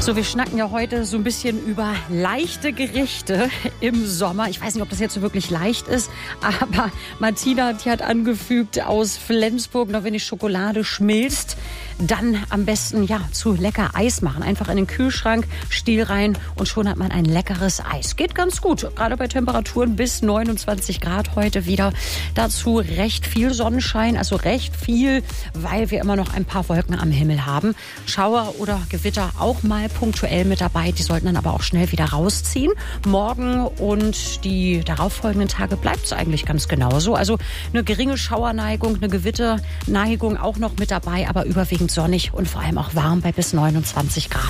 So, wir schnacken ja heute so ein bisschen über leichte Gerichte im Sommer. Ich weiß nicht, ob das jetzt so wirklich leicht ist, aber Martina, die hat angefügt aus Flensburg, noch wenn die Schokolade schmilzt, dann am besten ja zu lecker Eis machen. Einfach in den Kühlschrank, Stiel rein und schon hat man ein leckeres Eis. Geht ganz gut, gerade bei Temperaturen bis 29 Grad heute wieder. Dazu recht viel Sonnenschein, also recht viel, weil wir immer noch ein paar Wolken am Himmel haben. Schauer oder Gewitter auch mal punktuell mit dabei. Die sollten dann aber auch schnell wieder rausziehen. Morgen und die darauffolgenden Tage bleibt es eigentlich ganz genauso. Also eine geringe Schauerneigung, eine Gewitterneigung auch noch mit dabei, aber überwiegend sonnig und vor allem auch warm bei bis 29 Grad.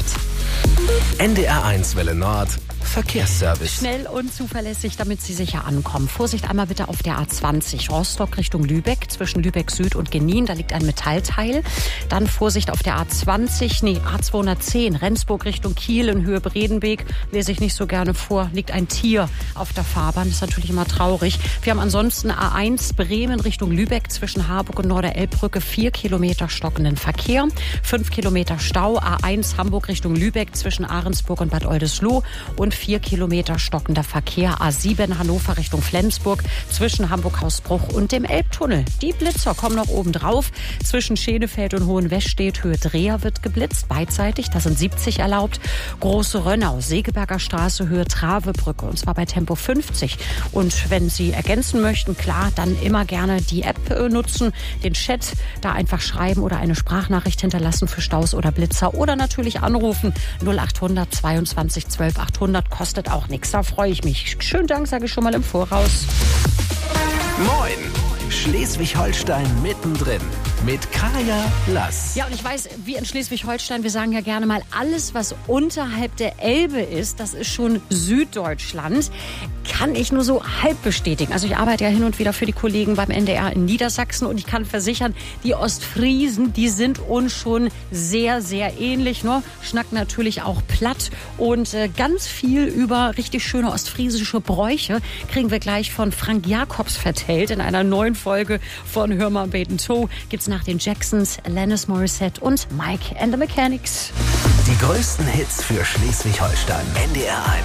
NDR1 Welle Nord. Verkehrsservice. Schnell und zuverlässig, damit Sie sicher ankommen. Vorsicht einmal bitte auf der A20 Rostock Richtung Lübeck, zwischen Lübeck Süd und Genin. Da liegt ein Metallteil. Dann Vorsicht auf der A210 Rendsburg Richtung Kiel in Höhe Bredenbeek. Lese ich nicht so gerne vor. Liegt ein Tier auf der Fahrbahn. Das ist natürlich immer traurig. Wir haben ansonsten A1 Bremen Richtung Lübeck zwischen Harburg und Norderelbbrücke 4 Kilometer stockenden Verkehr. 5 Kilometer Stau. A1 Hamburg Richtung Lübeck zwischen Ahrensburg und Bad Oldesloe und 4 Kilometer stockender Verkehr. A7 Hannover Richtung Flensburg zwischen Hamburg-Hausbruch und dem Elbtunnel. Die Blitzer kommen noch oben drauf. Zwischen Schenefeld und Hohenwestedt Höhe Dreher wird geblitzt. Beidseitig, da sind 70 erlaubt. Große Rönnau, Segeberger Straße Höhe Travebrücke und zwar bei Tempo 50. Und wenn Sie ergänzen möchten, klar, dann immer gerne die App nutzen, den Chat, da einfach schreiben oder eine Sprachnachricht hinterlassen für Staus oder Blitzer oder natürlich anrufen 0800 22 12 800. Kostet auch nichts, da freue ich mich. Schönen Dank, sage ich schon mal im Voraus. Moin! Schleswig-Holstein mittendrin mit Kaya Lass. Ja, und ich weiß, wie in Schleswig-Holstein, wir sagen ja gerne mal, alles, was unterhalb der Elbe ist, das ist schon Süddeutschland. Kann ich nur so halb bestätigen. Also ich arbeite ja hin und wieder für die Kollegen beim NDR in Niedersachsen und ich kann versichern, die Ostfriesen, die sind uns schon sehr, sehr ähnlich. Ne? Schnacken natürlich auch platt und ganz viel über richtig schöne ostfriesische Bräuche kriegen wir gleich von Frank Jacobs vertellt. In einer neuen Folge von Hör mal Beten Toe gibt's nach den Jacksons Alanis Morissette und Mike and the Mechanics. Die größten Hits für Schleswig-Holstein. NDR1.